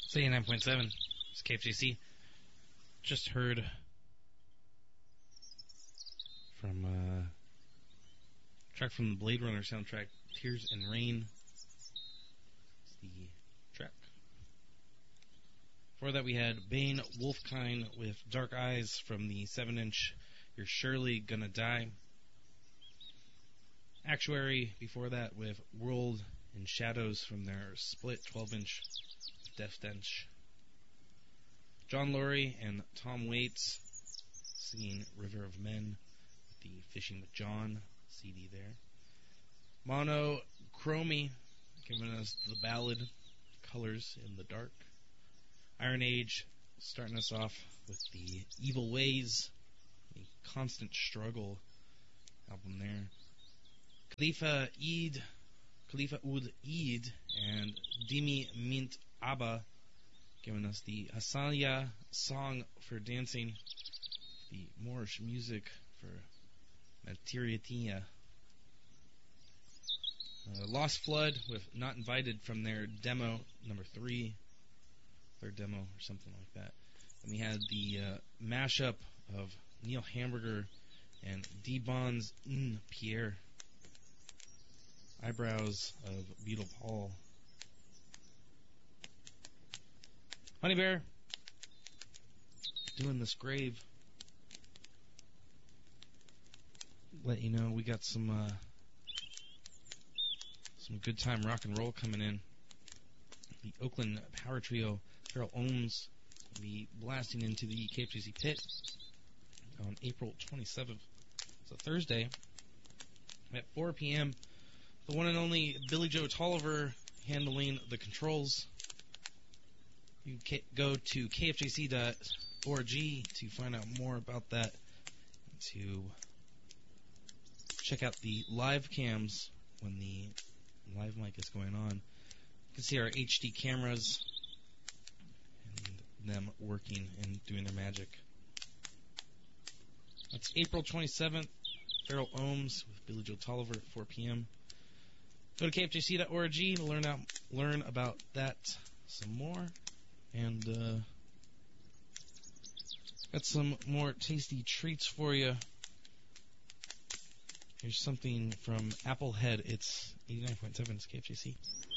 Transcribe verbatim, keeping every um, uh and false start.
It's eighty-nine point seven. It's K F J C. Just heard from uh, track from the Blade Runner soundtrack, Tears and Rain. It's the track. Before that, we had Bane Wolfkind with Dark Eyes from the seven inch You're Surely Gonna Die. Actuary before that with World in Shadows from their split twelve inch Death Stench. John Lurie and Tom Waits singing River of Men with the Fishing with John C D there. Monochromy giving us the ballad Colors in the Dark. Iron Age starting us off with the Evil Ways, the Constant Struggle album there. Khalifa Eid, Khalifa Oud Eid and Dimi Mint Abba giving us the Hassania Song for Dancing, the Moorish music for Matiriatia. Uh, Lost Flood with Not Invited from their demo number three, third demo or something like that. And we had the uh, mashup of Neil Hamburger and D-Bon's N. Pierre. Eyebrows of Beetle Paul. Honey Bear doing this grave. Let you know we got some uh, some good time rock and roll coming in. The Oakland Power Trio, Feral Ohms, will be blasting into the K F J C pit on April twenty-seventh. It's a Thursday at four p.m. The one and only Billy Joe Tolliver handling the controls. You can go to K F J C dot org to find out more about that, to check out the live cams when the live mic is going on. You can see our H D cameras and them working and doing their magic. That's April twenty-seventh, Feral Ohms with Billy Joe Tolliver at four p.m. Go to K F J C dot org to learn out, learn about that some more. And uh, got some more tasty treats for you. Here's something from Applehead. It's eighty-nine point seven. It's K F J C.